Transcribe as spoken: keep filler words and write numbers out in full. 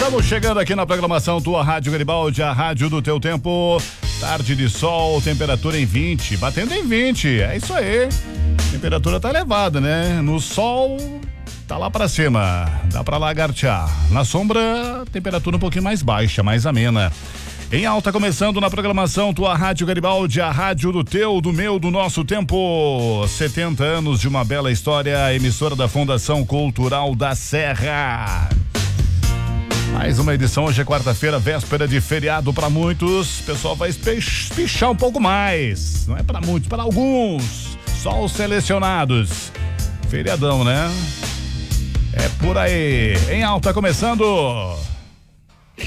Estamos chegando aqui na programação Tua Rádio Garibaldi, a rádio do teu tempo. Tarde de sol, temperatura em vinte, batendo em vinte, é isso aí. Temperatura tá elevada, né? No sol, tá lá pra cima, dá pra lagartear. Na sombra, temperatura um pouquinho mais baixa, mais amena. Em alta, começando na programação Tua Rádio Garibaldi, a rádio do teu, do meu, do nosso tempo. setenta anos de uma bela história, emissora da Fundação Cultural da Serra. Mais uma edição, hoje é quarta-feira, véspera de feriado para muitos. O pessoal vai espichar um pouco mais. Não é para muitos, para alguns. Só os selecionados. Feriadão, né? É por aí. Em alta, começando.